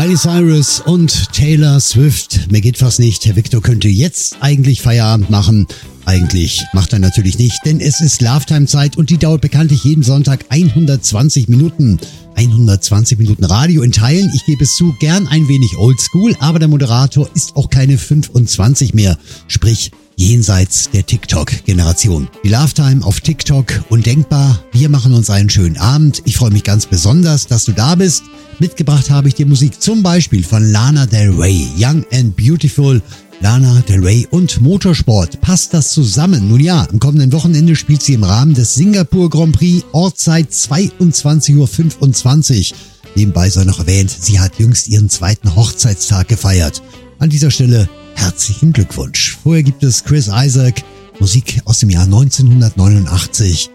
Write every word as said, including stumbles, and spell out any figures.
Miley Cyrus und Taylor Swift. Mir geht fast nicht. Herr Victor könnte jetzt eigentlich Feierabend machen. Eigentlich macht er natürlich nicht, denn es ist Love-Time-Zeit und die dauert bekanntlich jeden Sonntag hundertzwanzig Minuten. hundertzwanzig Minuten Radio in Teilen. Ich gebe es zu, gern ein wenig oldschool, aber der Moderator ist auch keine fünfundzwanzig mehr. Sprich, jenseits der TikTok-Generation. Die Love-Time auf TikTok undenkbar. Wir machen uns einen schönen Abend. Ich freue mich ganz besonders, dass du da bist. Mitgebracht habe ich dir Musik zum Beispiel von Lana Del Rey, Young and Beautiful. Lana Del Rey und Motorsport. Passt das zusammen? Nun ja, am kommenden Wochenende spielt sie im Rahmen des Singapur Grand Prix, Ortszeit zweiundzwanzig Uhr fünfundzwanzig. Nebenbei sei noch erwähnt, sie hat jüngst ihren zweiten Hochzeitstag gefeiert. An dieser Stelle herzlichen Glückwunsch. Vorher gibt es Chris Isaak, Musik aus dem Jahr neunzehnhundertneunundachtzig.